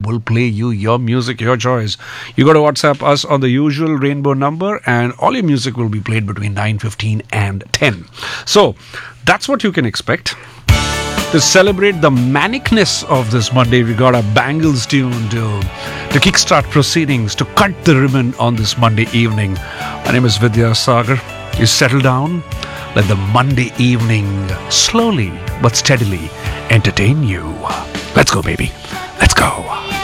will play you your music, your choice. You got to WhatsApp us on the usual Rainbow number, and all your music will be played between 9:15 and 10. So that's what you can expect. To celebrate the manicness of this Monday, we got a Bangles tune to kickstart proceedings, to cut the ribbon on this Monday evening. My name is Vidya Sagar. You settle down. Let the Monday evening slowly but steadily entertain you. Let's go, baby. Let's go.